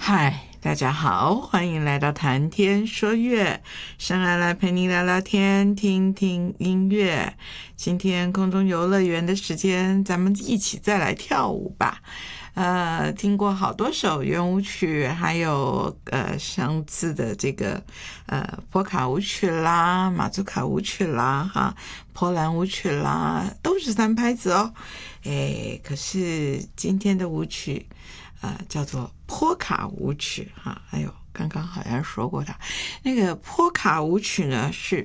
嗨，大家好，欢迎来到谈天说乐，上来陪你聊聊天，听听音乐。今天空中游乐园的时间，咱们一起再来跳舞吧。听过好多首圆舞曲，还有上次的这个波卡舞曲啦、马祖卡舞曲啦、波兰舞曲啦，都是3拍子哦。可是今天的舞曲叫做波卡舞曲刚刚好像说过它。那个波卡舞曲呢是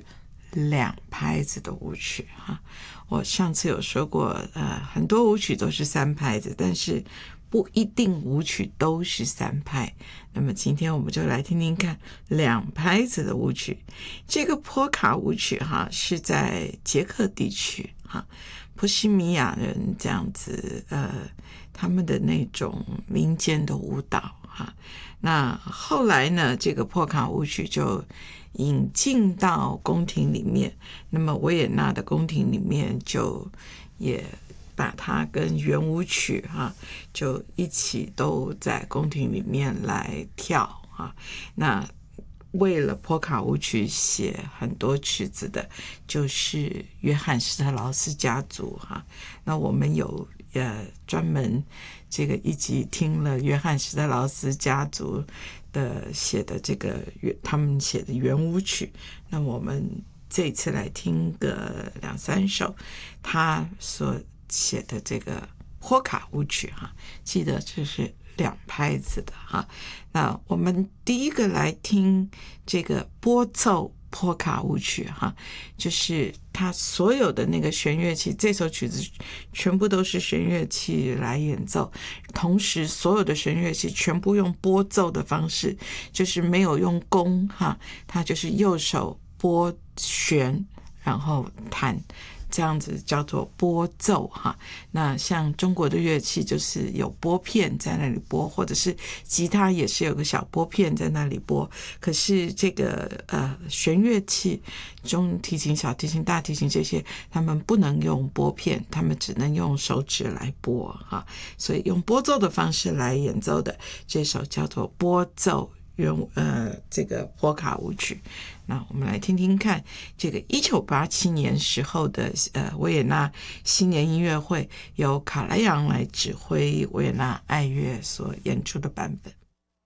2拍子的舞曲我上次有说过很多舞曲都是3拍子，但是不一定舞曲都是3拍。那么今天我们就来听听看2拍子的舞曲。这个波卡舞曲是在捷克地区波西米亚人这样子他们的那种民间的舞蹈那后来呢，这个波卡舞曲就引进到宫廷里面，那么维也纳的宫廷里面就也把它跟圆舞曲就一起都在宫廷里面来跳那为了波卡舞曲写很多曲子的就是约翰施特劳斯家族那我们有专门这个一集听了约翰施特劳斯家族的写的这个他们写的圆舞曲，那我们这次来听个2-3首他所写的这个波卡舞曲记得这是2拍子的那我们第一个来听这个拨奏波卡舞曲就是它所有的那个弦乐器，这首曲子全部都是弦乐器来演奏，同时所有的弦乐器全部用拨奏的方式，就是没有用弓它就是右手拨弦然后弹，这样子叫做拨奏那像中国的乐器就是有拨片在那里拨，或者是吉他也是有个小拨片在那里拨，可是这个弦乐器中提琴、小提琴、大提琴这些他们不能用拨片，他们只能用手指来拨所以用拨奏的方式来演奏的这首叫做拨奏这个波卡舞曲。那我们来听听看这个1987年时候的维也纳新年音乐会，由卡莱扬来指挥维也纳爱乐所演出的版本。